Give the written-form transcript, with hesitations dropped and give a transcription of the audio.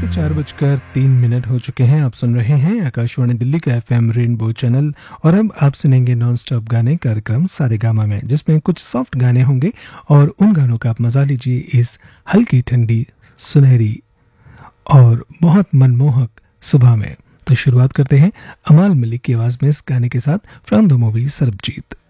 के 4:03 हो चुके हैं। आप सुन रहे हैं आकाशवाणी दिल्ली का एफएम रेनबो चैनल और अब आप सुनेंगे नॉन स्टॉप गाने कार्यक्रम सारेगामा में, जिसमें कुछ सॉफ्ट गाने होंगे और उन गानों का आप मजा लीजिए इस हल्की ठंडी सुनहरी और बहुत मनमोहक सुबह में। तो शुरुआत करते हैं अमाल मलिक की आवाज में इस गाने के साथ फ्रॉम द मूवी सरबजीत।